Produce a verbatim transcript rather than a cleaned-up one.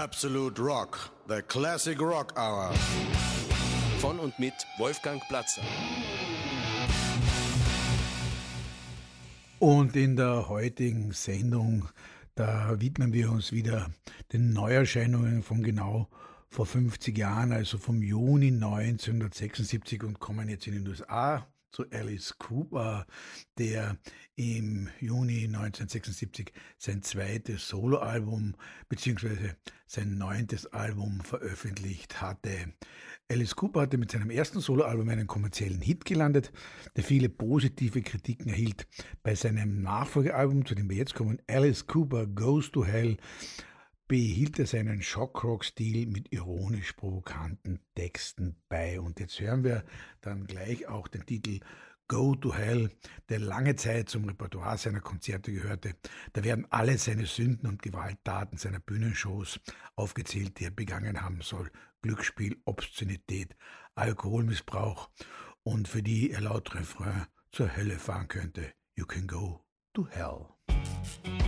Absolute Rock, the Classic Rock Hour. Von und mit Wolfgang Platzer. Und in der heutigen Sendung, da widmen wir uns wieder den Neuerscheinungen von genau vor fünfzig Jahren, also vom Juni neunzehnhundertsechsundsiebzig, und kommen jetzt in den U S A zu Alice Cooper, der im Juni neunzehnhundertsechsundsiebzig sein zweites Soloalbum bzw. sein neuntes Album veröffentlicht hatte. Alice Cooper hatte mit seinem ersten Soloalbum einen kommerziellen Hit gelandet, der viele positive Kritiken erhielt. Bei seinem Nachfolgealbum, zu dem wir jetzt kommen, Alice Cooper Goes to Hell, behielt er seinen Shockrock-Stil mit ironisch provokanten Texten bei. Und jetzt hören wir dann gleich auch den Titel Go to Hell, der lange Zeit zum Repertoire seiner Konzerte gehörte. Da werden alle seine Sünden und Gewalttaten seiner Bühnenshows aufgezählt, die er begangen haben soll. Glücksspiel, Obszönität, Alkoholmissbrauch und für die er laut Refrain zur Hölle fahren könnte. You can go to hell.